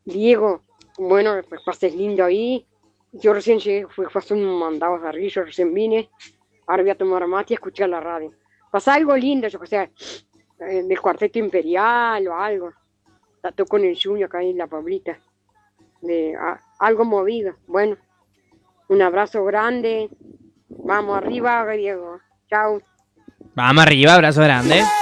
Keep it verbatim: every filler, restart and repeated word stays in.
Diego, bueno, pues pases lindo ahí. Yo recién llegué, fui fue a hacer un mandado de arriba, yo recién vine. Ahora voy a tomar mate y a escuchar la radio. Pasa algo lindo, yo que sé, eh, del Cuarteto Imperial o algo. Trató con el Junior acá en la Pablita. De, a- algo movido. Bueno, un abrazo grande. Vamos arriba, Diego. Chao. Vamos arriba, abrazo grande.